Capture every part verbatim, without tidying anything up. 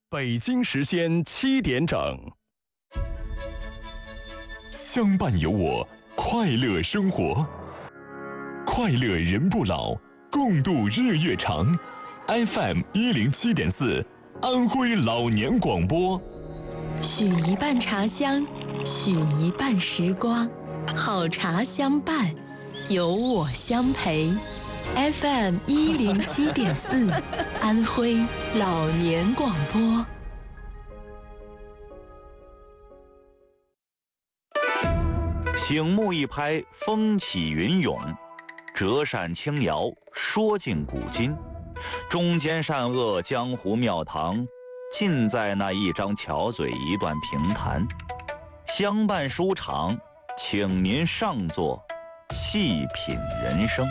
北京时间七点整， 相伴有我，快乐生活，快乐人不老，共度日月长。F M 一零七点四，安徽老年广播。 许一半茶香，许一半时光，好茶相伴，有我相陪。F M 一零七点四，安徽老年广播。 醒目一拍，风起云涌；折扇轻摇，说尽古今。忠奸善恶，江湖庙堂，尽在那一张巧嘴，一段评弹。相伴书场，请您上座，细品人生。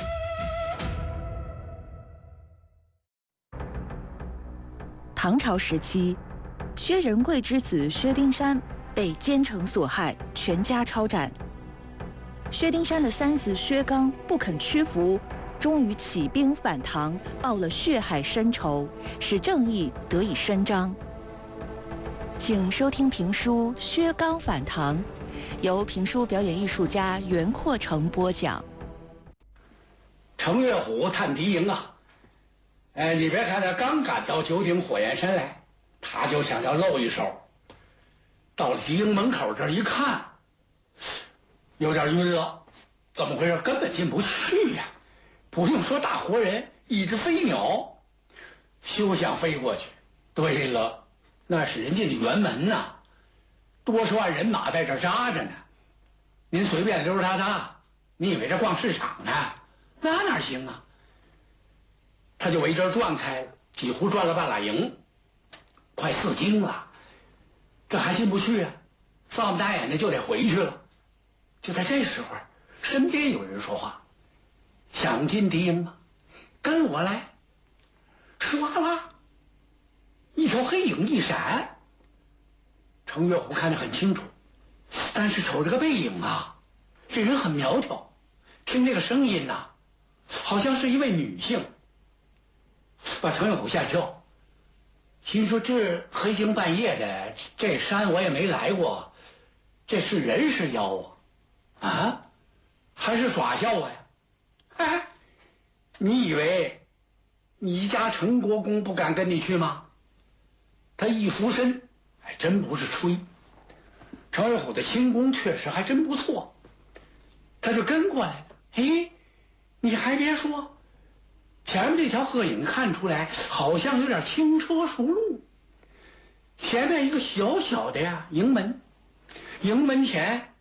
唐朝时期，薛仁贵之子薛丁山被奸臣所害，全家抄斩。薛丁山的三子薛刚不肯屈服，终于起兵反唐，报了血海深仇，使正义得以伸张。请收听评书《薛刚反唐》，由评书表演艺术家袁阔成播讲。 程岳虎探敌营啊！哎，你别看他刚赶到九鼎火焰山来，他就想要露一手。到了敌营门口这一看，有点晕了，怎么回事？根本进不去呀！不用说大活人，一只飞鸟休想飞过去。对了，那是人家的辕门呐、啊，多少万人马在这扎着呢。您随便溜达达，你以为这逛市场呢？那哪行啊？他就围着转开了，几乎转了半拉营，快四更了，这还进不去啊！丧不打眼的就得回去了。就在这时候，身边有人说话：“想进敌营吗？跟我来。”唰啦，一条黑影一闪。程岳虎看得很清楚，但是瞅这个背影啊，这人很苗条，听这个声音呐、啊，好像是一位女性。把程岳虎吓一跳，心说这黑更半夜的，这山我也没来过，这是人是妖啊？啊，还是耍笑我呀？哎，你以为你家程国公不敢跟你去吗？他一俯身，还真不是吹。程岳虎的轻功确实还真不错，他就跟过来了。哎，你还别说，前面这条鹤影看出来好像有点轻车熟路。前面一个小小的呀营门，营门前